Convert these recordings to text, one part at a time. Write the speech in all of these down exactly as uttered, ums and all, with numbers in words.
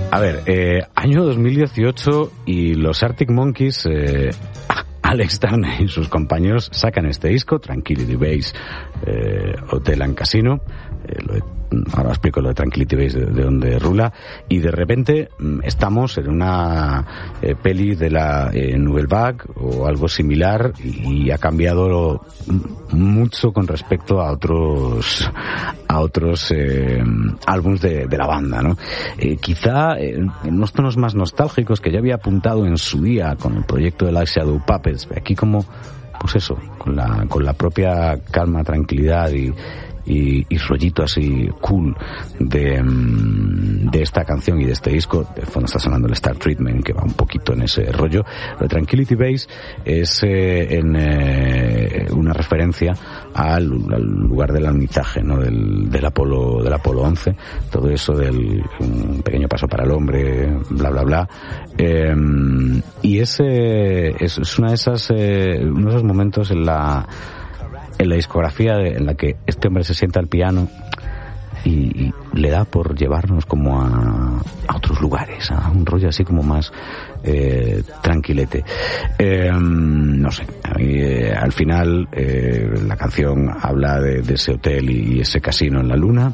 A ver, eh, año dos mil dieciocho y los Arctic Monkeys, eh, Alex Turner y sus compañeros sacan este disco, Tranquility Base, eh, Hotel and Casino. Eh, lo de, ahora explico lo de Tranquility Base, de, de donde rula, y de repente mm, estamos en una eh, peli de la eh, Nouvelle Vague o algo similar, y, y ha cambiado mucho con respecto a otros a otros eh, álbumes de, de la banda, ¿no? Eh, quizá eh, en unos tonos más nostálgicos que ya había apuntado en su día con el proyecto de Like Shadow Puppets, aquí como, pues eso, con la con la propia calma, tranquilidad y Y, y rollito así cool de, de esta canción y de este disco. De fondo está sonando el Star Treatment, que va un poquito en ese rollo. Lo de Tranquility Base es eh, en eh, una referencia al, al lugar del alunizaje, ¿no? Del, del Apolo, del Apolo once, todo eso del un pequeño paso para el hombre, bla bla bla. Eh, y ese es, es una de esas eh, uno de esos momentos en la en la discografía en la que este hombre se sienta al piano y, y le da por llevarnos como a, a otros lugares, a un rollo así como más eh, tranquilete. Eh, no sé, a mí, eh, al final eh, la canción habla de, de ese hotel y ese casino en la luna.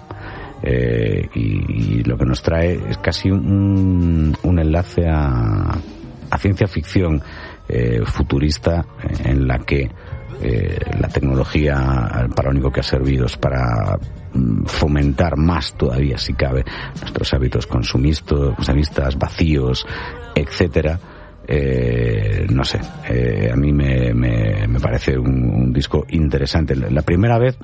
Eh, y, y lo que nos trae es casi un, un enlace a, a ciencia ficción eh, futurista, en la que Eh, la tecnología para lo único que ha servido es para mm, fomentar más todavía, si cabe, nuestros hábitos consumistas, consumistas vacíos, etcétera. Eh, no sé, eh, a mí me, me, me parece un, un disco interesante. La primera vez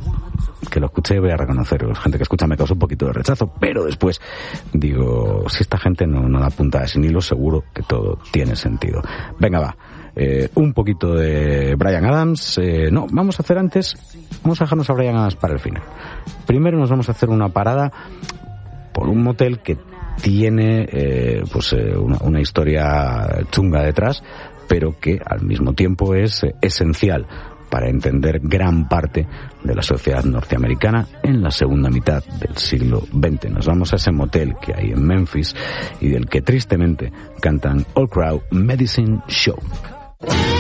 que lo escuché, voy a reconocer, la gente que escucha me causó un poquito de rechazo, pero después digo, si esta gente no, no da punta sin hilo, seguro que todo tiene sentido. Venga, va. Eh, un poquito de Bryan Adams. Eh, no, vamos a hacer antes, vamos a dejarnos a Bryan Adams para el final. Primero nos vamos a hacer una parada por un motel que tiene eh, pues eh, una, una historia chunga detrás, pero que al mismo tiempo es eh, esencial para entender gran parte de la sociedad norteamericana en la segunda mitad del siglo veinte. Nos vamos a ese motel que hay en Memphis y del que tristemente cantan All Crowd Medicine Show.